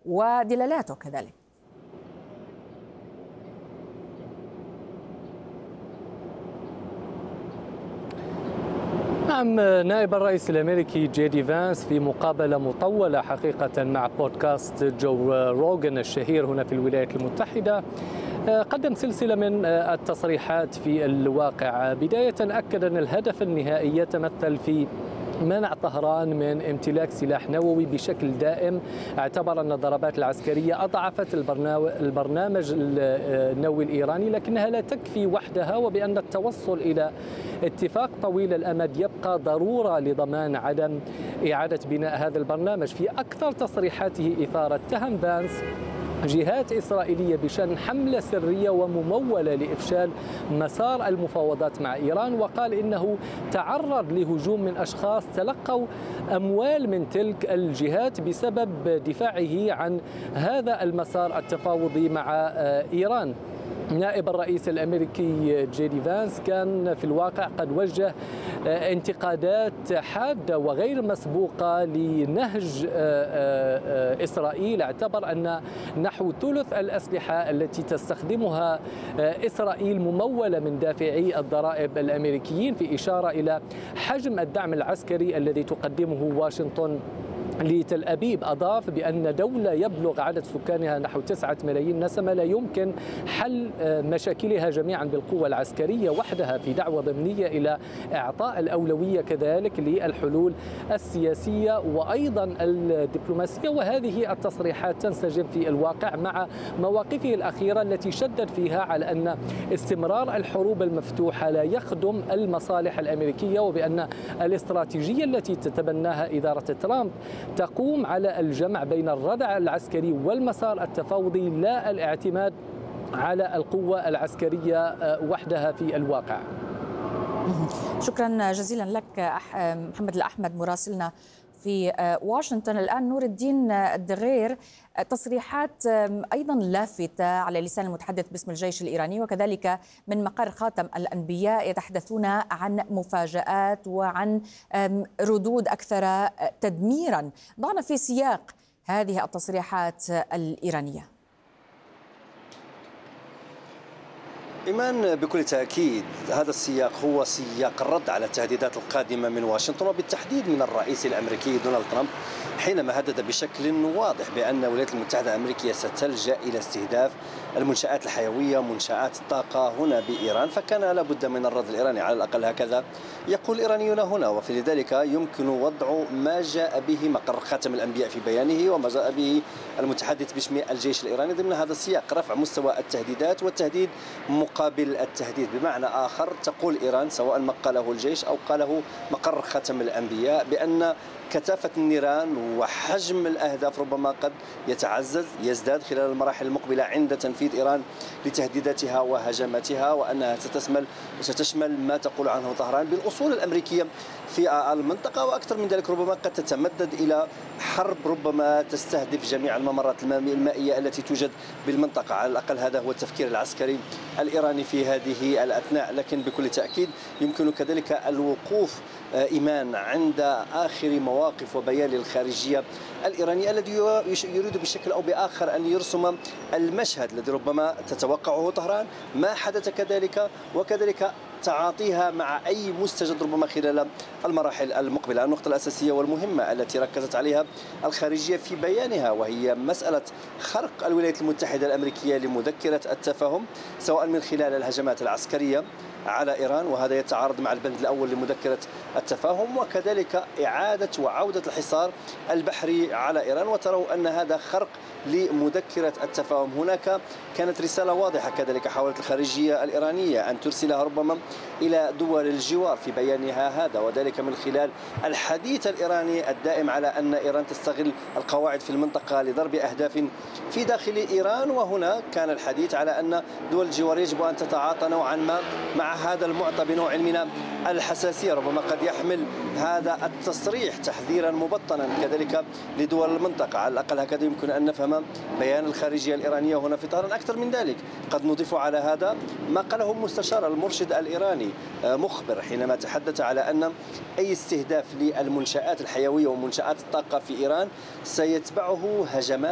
ودلالاته كذلك. نعم، نائب الرئيس الأمريكي جي دي فانس في مقابلة مطولة حقيقة مع بودكاست جو روغن الشهير هنا في الولايات المتحدة قدم سلسلة من التصريحات في الواقع. بداية أكد أن الهدف النهائي يتمثل في منع طهران من امتلاك سلاح نووي بشكل دائم. اعتبر أن الضربات العسكرية أضعفت البرنامج النووي الإيراني، لكنها لا تكفي وحدها، وبأن التوصل إلى اتفاق طويل الأمد يبقى ضرورة لضمان عدم إعادة بناء هذا البرنامج. في أكثر تصريحاته إثارة اتهم فانس جهات إسرائيلية بشأن حملة سرية وممولة لإفشال مسار المفاوضات مع إيران، وقال إنه تعرض لهجوم من أشخاص تلقوا أموال من تلك الجهات بسبب دفاعه عن هذا المسار التفاوضي مع إيران. نائب الرئيس الأمريكي جي دي فانس كان في الواقع قد وجه انتقادات حادة وغير مسبوقة لنهج إسرائيل. اعتبر أن نحو ثلث الأسلحة التي تستخدمها إسرائيل ممولة من دافعي الضرائب الأمريكيين، في إشارة إلى حجم الدعم العسكري الذي تقدمه واشنطن لتل أبيب. أضاف بأن دولة يبلغ عدد سكانها نحو 9 ملايين نسمة لا يمكن حل مشاكلها جميعا بالقوة العسكرية وحدها، في دعوة ضمنية إلى إعطاء الأولوية كذلك للحلول السياسية وأيضا الدبلوماسية. وهذه التصريحات تنسجم في الواقع مع مواقفه الأخيرة التي شدد فيها على أن استمرار الحروب المفتوحة لا يخدم المصالح الأمريكية، وبأن الاستراتيجية التي تتبناها إدارة ترامب تقوم على الجمع بين الردع العسكري والمسار التفاوضي، لا الاعتماد على القوة العسكرية وحدها في الواقع. شكرا جزيلا لك محمد الأحمد مراسلنا في واشنطن. الآن نور الدين الدغير، تصريحات أيضا لافتة على لسان المتحدث باسم الجيش الإيراني وكذلك من مقر خاتم الأنبياء يتحدثون عن مفاجآت وعن ردود أكثر تدميرا. ضعنا في سياق هذه التصريحات الإيرانية. إيمان، بكل تأكيد هذا السياق هو سياق الرد على التهديدات القادمة من واشنطن وبالتحديد من الرئيس الأمريكي دونالد ترامب، حينما هدد بشكل واضح بأن الولايات المتحدة الأمريكية ستلجأ إلى استهداف المنشآت الحيوية ومنشآت الطاقة هنا بإيران، فكان لابد من الرد الإيراني، على الأقل هكذا يقول الإيرانيون هنا. وفلذلك يمكن وضع ما جاء به مقر خاتم الأنبياء في بيانه وما جاء به المتحدث باسم الجيش الإيراني ضمن هذا السياق، رفع مستوى التهديدات والتهديد مقابل التهديد. بمعنى آخر تقول إيران، سواء ما قاله الجيش أو قاله مقر خاتم الأنبياء، بأن كثافة النيران وحجم الأهداف ربما قد يزداد خلال المراحل المقبلة عند تنفيذ إيران لتهديداتها وهجماتها، وأنها ستشمل ما تقول عنه طهران بالأصول الأمريكية في المنطقة، وأكثر من ذلك ربما قد تتمدد إلى حرب ربما تستهدف جميع الممرات المائية التي توجد بالمنطقة. على الأقل هذا هو التفكير العسكري الإيراني في هذه الأثناء. لكن بكل تأكيد يمكن كذلك الوقوف إيمان عند آخر مواقف وبيان للخارجية الإيرانية الذي يريد بشكل أو بآخر أن يرسم المشهد الذي ربما تتوقعه طهران، ما حدث كذلك وكذلك تعاطيها مع أي مستجد ربما خلال المراحل المقبلة. النقطة الأساسية والمهمة التي ركزت عليها الخارجية في بيانها وهي مسألة خرق الولايات المتحدة الأمريكية لمذكرة التفاهم، سواء من خلال الهجمات العسكرية على إيران، وهذا يتعارض مع البند الأول لمذكرة التفاهم، وكذلك إعادة وعودة الحصار البحري على إيران، وتروا أن هذا خرق لمذكرة التفاهم. هناك كانت رسالة واضحة كذلك حاولت الخارجية الإيرانية أن ترسلها ربما إلى دول الجوار في بيانها هذا، وذلك من خلال الحديث الإيراني الدائم على أن إيران تستغل القواعد في المنطقة لضرب أهداف في داخل إيران. وهنا كان الحديث على أن دول الجوار يجب أن تتعاطى نوعا ما مع هذا المعطى بنوع من الحساسية. ربما قد يحمل هذا التصريح تحذيرا مبطنا كذلك لدول المنطقة، على الأقل هكذا يمكن أن نفهم بيان الخارجية الإيرانية هنا في طهران. أكثر من ذلك قد نضيف على هذا ما قاله مستشار المرشد الإيراني مخبر حينما تحدث على أن أي استهداف للمنشآت الحيوية ومنشآت الطاقة في إيران سيتبعه هجمات